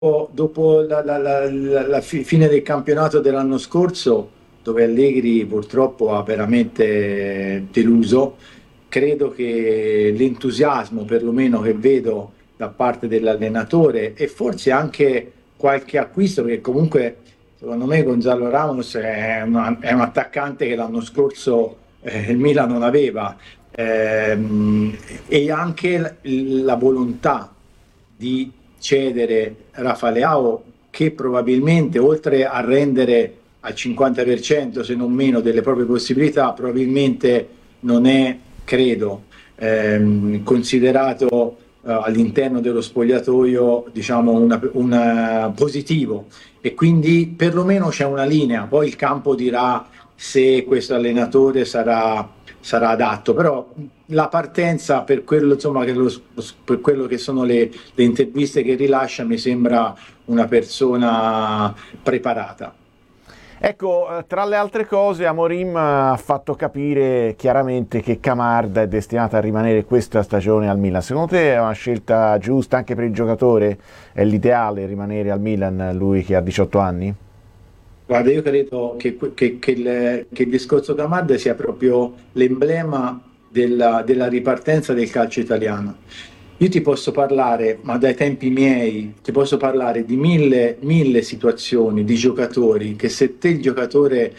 dopo la fine del campionato dell'anno scorso, dove Allegri purtroppo ha veramente deluso, credo che l'entusiasmo, perlomeno che vedo da parte dell'allenatore e forse anche qualche acquisto, perché comunque secondo me Gonzalo Ramos è un attaccante che l'anno scorso il Milan non aveva, ehm, e anche la volontà di cedere Rafa Leao, che probabilmente oltre a rendere al 50% se non meno delle proprie possibilità, probabilmente non è, credo, considerato all'interno dello spogliatoio, diciamo, una positivo, e quindi perlomeno c'è una linea, poi il campo dirà se questo allenatore sarà adatto, però la partenza per quello, insomma, per quello che sono le interviste che rilascia mi sembra una persona preparata. Ecco, tra le altre cose, Amorim ha fatto capire chiaramente che Camarda è destinata a rimanere questa stagione al Milan. Secondo te è una scelta giusta anche per il giocatore? È l'ideale rimanere al Milan, lui che ha 18 anni? Guarda, io credo che il discorso Camarda sia proprio l'emblema della ripartenza del calcio italiano. Io ti posso parlare, ma dai tempi miei, ti posso parlare di mille situazioni di giocatori che, se te il giocatore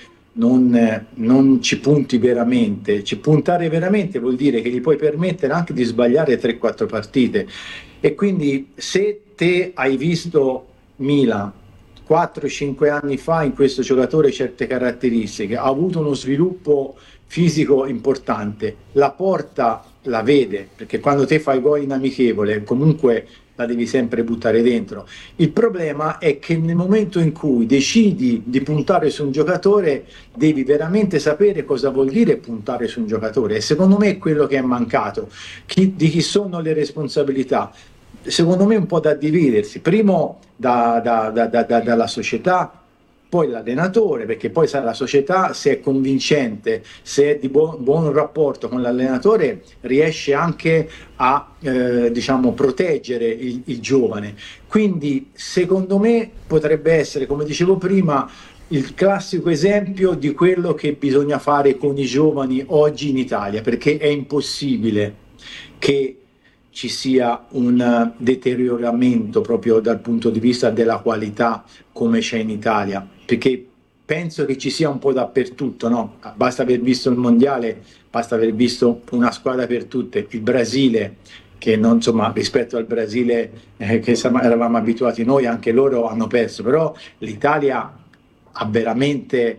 non ci punti veramente, ci puntare veramente vuol dire che gli puoi permettere anche di sbagliare 3-4 partite. E quindi se te hai visto Milan 4-5 anni fa in questo giocatore certe caratteristiche, ha avuto uno sviluppo fisico importante, la porta la vede, perché quando te fai gol in amichevole comunque la devi sempre buttare dentro. Il problema è che nel momento in cui decidi di puntare su un giocatore, devi veramente sapere cosa vuol dire puntare su un giocatore, e secondo me è quello che è mancato. Di chi sono le responsabilità? Secondo me un po' da dividersi, primo dalla società, poi l'allenatore, perché poi sa, la società, se è convincente, se è di buon rapporto con l'allenatore, riesce anche a diciamo, proteggere il giovane. Quindi secondo me potrebbe essere, come dicevo prima, il classico esempio di quello che bisogna fare con i giovani oggi in Italia, perché è impossibile che ci sia un deterioramento proprio dal punto di vista della qualità come c'è in Italia, perché penso che ci sia un po' dappertutto, no? Basta aver visto il mondiale, basta aver visto una squadra per tutte, il Brasile, che non, insomma, rispetto al Brasile che eravamo abituati noi, anche loro hanno perso, però l'Italia ha veramente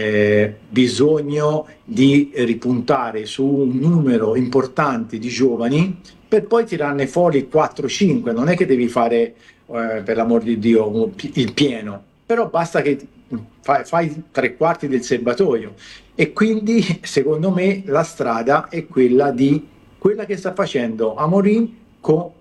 bisogno di ripuntare su un numero importante di giovani per poi tirarne fuori 4-5. Non è che devi fare, per l'amor di Dio, il pieno, però basta che fai tre quarti del serbatoio. E quindi secondo me la strada è quella che sta facendo Amorim con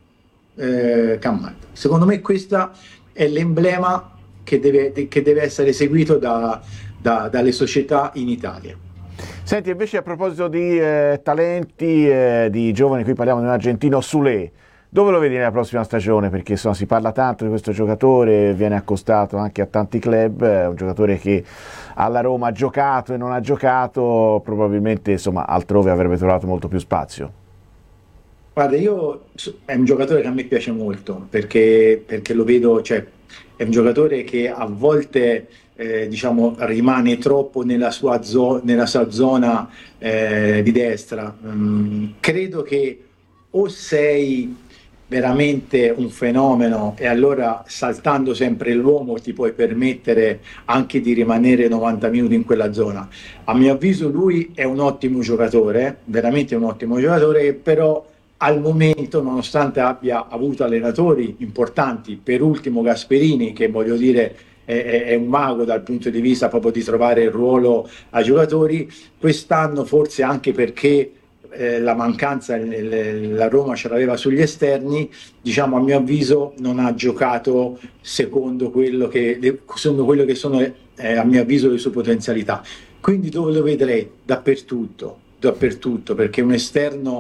Cammaldo. Secondo me questo è l'emblema che deve essere seguito dalle società in Italia. Senti, invece a proposito di talenti, di giovani, qui parliamo di un argentino, Sule. Dove lo vedi nella prossima stagione? Perché insomma, si parla tanto di questo giocatore, viene accostato anche a tanti club, è un giocatore che alla Roma ha giocato e non ha giocato, probabilmente insomma, altrove avrebbe trovato molto più spazio. Guarda, è un giocatore che a me piace molto perché lo vedo, cioè, è un giocatore che a volte diciamo, rimane troppo nella sua zona di destra. Credo che o sei veramente un fenomeno e allora saltando sempre l'uomo ti puoi permettere anche di rimanere 90 minuti in quella zona. A mio avviso lui è un ottimo giocatore, veramente un ottimo giocatore, però al momento, nonostante abbia avuto allenatori importanti, per ultimo Gasperini, che voglio dire è un mago dal punto di vista proprio di trovare il ruolo ai giocatori, quest'anno forse anche perché la mancanza, la Roma ce l'aveva sugli esterni, diciamo a mio avviso non ha giocato secondo quello che sono a mio avviso le sue potenzialità. Quindi dove lo vedrei? Dappertutto, dappertutto, perché è un esterno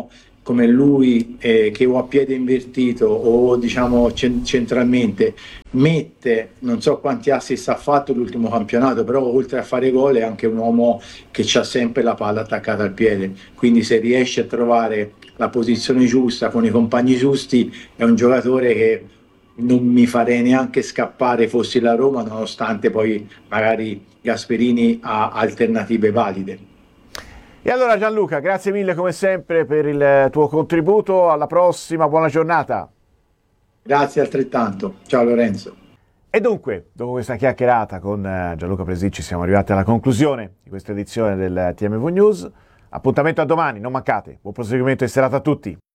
come lui, che o a piede invertito o diciamo centralmente, mette, non so quanti assist ha fatto l'ultimo campionato, però oltre a fare gol è anche un uomo che ha sempre la palla attaccata al piede, quindi se riesce a trovare la posizione giusta con i compagni giusti è un giocatore che non mi farei neanche scappare fossi la Roma, nonostante poi magari Gasperini ha alternative valide. E allora Gianluca, grazie mille come sempre per il tuo contributo, alla prossima, buona giornata. Grazie altrettanto, ciao Lorenzo. E dunque, dopo questa chiacchierata con Gianluca Presicci siamo arrivati alla conclusione di questa edizione del TMV News. Appuntamento a domani, non mancate. Buon proseguimento di serata a tutti.